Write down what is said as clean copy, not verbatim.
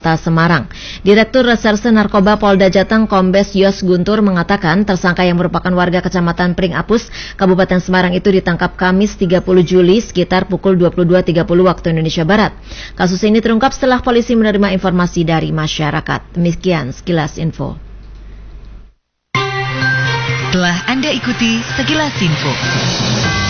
Semarang. Direktur Reserse Narkoba Polda Jateng Kombes Yos Guntur mengatakan tersangka yang merupakan warga Kecamatan Pringapus, Kabupaten Semarang itu ditangkap Kamis 30 Juli sekitar pukul 22.30 waktu Indonesia Barat. Kasus ini terungkap setelah polisi menerima informasi dari masyarakat. Demikian sekilas info. Telah Anda ikuti sekilas info.